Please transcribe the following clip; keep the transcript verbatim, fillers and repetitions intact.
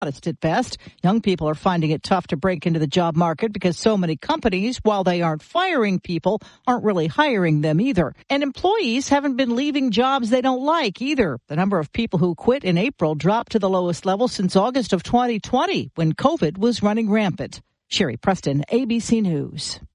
modest at best. Young people are finding it tough to break into the job market because so many companies, while they aren't firing people, aren't really hiring them either. And employees haven't been leaving jobs they don't like either. The number of people who quit in April dropped to the lowest level since August of twenty twenty, when COVID was running rampant. Sherry Preston, A B C News.